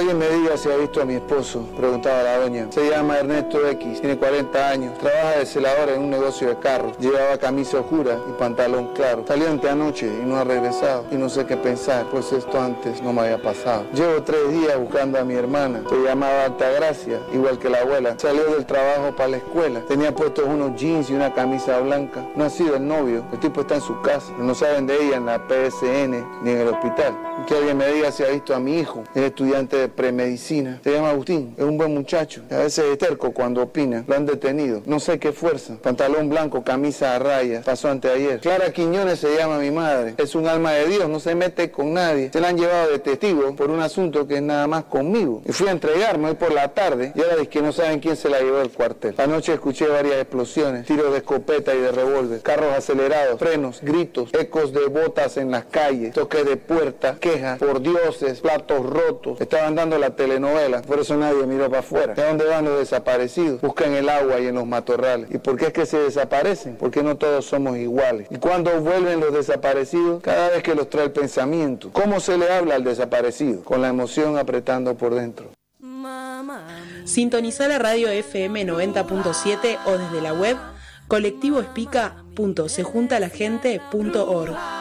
alguien me diga si ha visto a mi esposo, preguntaba la doña. Se llama Ernesto X, tiene 40 años, trabaja de celador en un negocio de carros, llevaba camisa oscura y pantalón claro. Salió anoche y no ha regresado, y no sé qué pensar, pues esto antes no me había pasado. Llevo 3 días buscando a mi hermana, se llamaba Altagracia, igual que la abuela. Salió del trabajo para la escuela, tenía puestos unos jeans y una camisa blanca. No ha sido el novio, el tipo está en su casa, no saben de ella en la PSN ni en el hospital. Que alguien me diga si ha visto a mi hijo, es estudiante de premedicina, se llama Agustín, es un buen muchacho, a veces es terco cuando opina. Lo han detenido, no sé qué fuerza, pantalón blanco, camisa a rayas, pasó anteayer. Clara Quiñones se llama mi madre, es un alma de Dios, no se mete con nadie. Se la han llevado de testigo por un asunto que es nada más conmigo. Y fui a entregarme hoy por la tarde y ahora es que no saben quién se la llevó del cuartel. Anoche escuché varias explosiones, tiros de escopeta y de revólver, carros acelerados, frenos, gritos, ecos de botas en las calles, toques de puerta, quejas, por dioses, platos rotos. Estaban dando la telenovela, por eso nadie miró para afuera. ¿De dónde van los desaparecidos? Buscan el agua y en los matorrales. ¿Y por qué es que se desaparecen? Porque no todos somos iguales. ¿Y cuándo vuelven los desaparecidos? Cada vez que los trae el pensamiento. ¿Cómo se le habla al desaparecido? Con la emoción apretando por dentro. Sintoniza la radio FM 90.7 o desde la web colectivoespica.sejuntala gente.org.